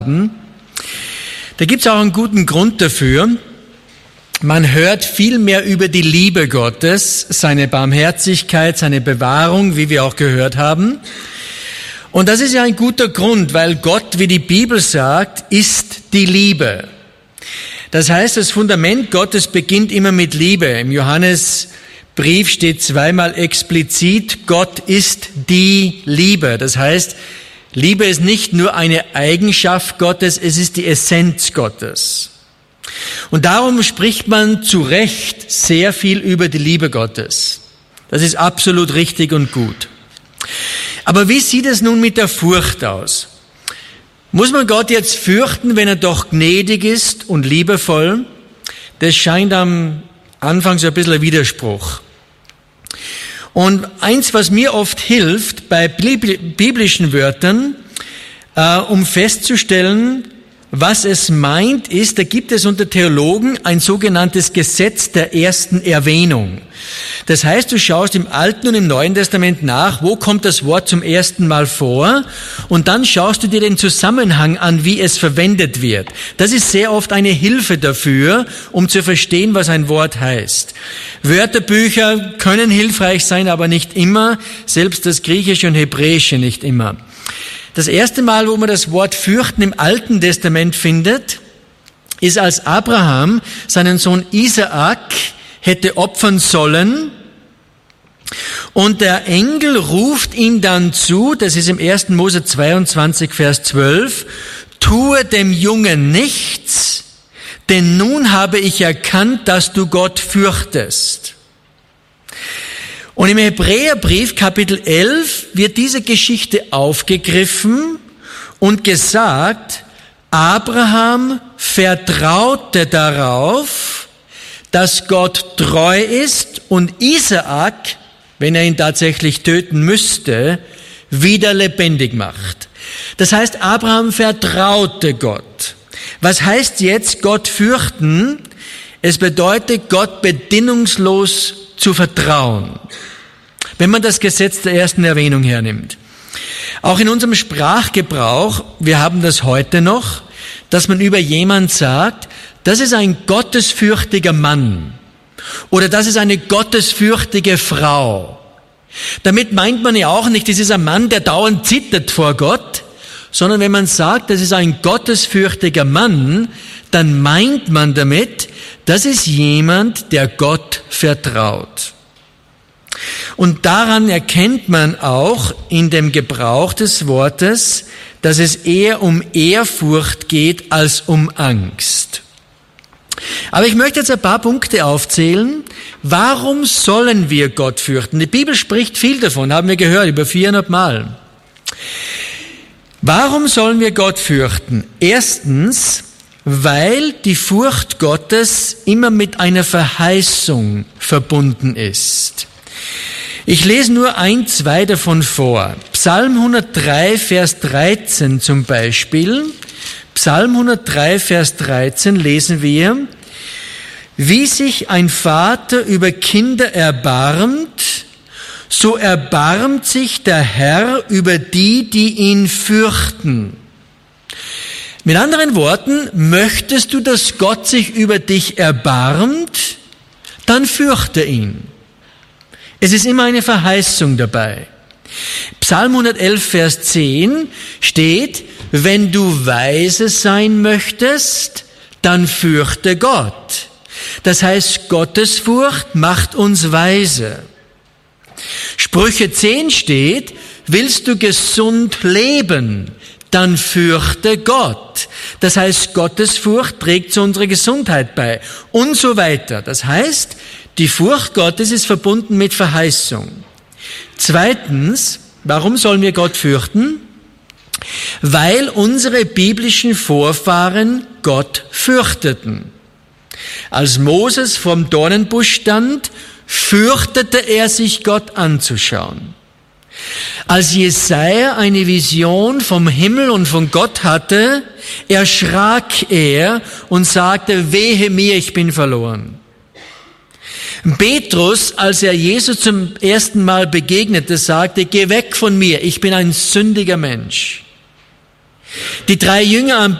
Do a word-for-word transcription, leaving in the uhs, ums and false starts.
Da gibt es auch einen guten Grund dafür. Man hört viel mehr über die Liebe Gottes, seine Barmherzigkeit, seine Bewahrung, wie wir auch gehört haben. Und das ist ja ein guter Grund, weil Gott, wie die Bibel sagt, ist die Liebe. Das heißt, das Fundament Gottes beginnt immer mit Liebe. Im Johannesbrief steht zweimal explizit, Gott ist die Liebe. Das heißt, Liebe ist nicht nur eine Eigenschaft Gottes, es ist die Essenz Gottes. Und darum spricht man zu Recht sehr viel über die Liebe Gottes. Das ist absolut richtig und gut. Aber wie sieht es nun mit der Furcht aus? Muss man Gott jetzt fürchten, wenn er doch gnädig ist und liebevoll? Das scheint am Anfang so ein bisschen ein Widerspruch. Und eins, was mir oft hilft bei biblischen Wörtern, äh, um festzustellen, was es meint, ist, da gibt es unter Theologen ein sogenanntes Gesetz der ersten Erwähnung. Das heißt, du schaust im Alten und im Neuen Testament nach, wo kommt das Wort zum ersten Mal vor, und dann schaust du dir den Zusammenhang an, wie es verwendet wird. Das ist sehr oft eine Hilfe dafür, um zu verstehen, was ein Wort heißt. Wörterbücher können hilfreich sein, aber nicht immer, selbst das Griechische und Hebräische nicht immer. Das erste Mal, wo man das Wort fürchten im Alten Testament findet, ist, als Abraham seinen Sohn Isaak hätte opfern sollen, und der Engel ruft ihm dann zu, das ist im ersten Mose zweiundzwanzig, Vers zwölf, tue dem Jungen nichts, denn nun habe ich erkannt, dass du Gott fürchtest. Und im Hebräerbrief Kapitel elf wird diese Geschichte aufgegriffen und gesagt, Abraham vertraute darauf, dass Gott treu ist und Isaak, wenn er ihn tatsächlich töten müsste, wieder lebendig macht. Das heißt, Abraham vertraute Gott. Was heißt jetzt Gott fürchten? Es bedeutet, Gott bedingungslos zu vertrauen, wenn man das Gesetz der ersten Erwähnung hernimmt. Auch in unserem Sprachgebrauch, wir haben das heute noch, dass man über jemand sagt, das ist ein gottesfürchtiger Mann oder das ist eine gottesfürchtige Frau. Damit meint man ja auch nicht, das ist ein Mann, der dauernd zittert vor Gott, sondern wenn man sagt, das ist ein gottesfürchtiger Mann, dann meint man damit, das ist jemand, der Gott vertraut. Und daran erkennt man auch in dem Gebrauch des Wortes, dass es eher um Ehrfurcht geht als um Angst. Aber ich möchte jetzt ein paar Punkte aufzählen. Warum sollen wir Gott fürchten? Die Bibel spricht viel davon, haben wir gehört, über vierhundert Mal. Warum sollen wir Gott fürchten? Erstens, weil die Furcht Gottes immer mit einer Verheißung verbunden ist. Ich lese nur ein, zwei davon vor. Psalm hundertdrei, Vers dreizehn zum Beispiel. Psalm hundertdrei, Vers dreizehn lesen wir, wie sich ein Vater über Kinder erbarmt, so erbarmt sich der Herr über die, die ihn fürchten. Mit anderen Worten, möchtest du, dass Gott sich über dich erbarmt, dann fürchte ihn. Es ist immer eine Verheißung dabei. Psalm hundertelf, Vers zehn steht, wenn du weise sein möchtest, dann fürchte Gott. Das heißt, Gottesfurcht macht uns weise. Sprüche zehn steht, willst du gesund leben, dann fürchte Gott. Das heißt, Gottesfurcht trägt zu unserer Gesundheit bei und so weiter. Das heißt, die Furcht Gottes ist verbunden mit Verheißung. Zweitens, warum sollen wir Gott fürchten? Weil unsere biblischen Vorfahren Gott fürchteten. Als Moses vorm Dornenbusch stand, fürchtete er sich, Gott anzuschauen. Als Jesaja eine Vision vom Himmel und von Gott hatte, erschrak er und sagte, wehe mir, ich bin verloren. Petrus, als er Jesus zum ersten Mal begegnete, sagte, geh weg von mir, ich bin ein sündiger Mensch. Die drei Jünger am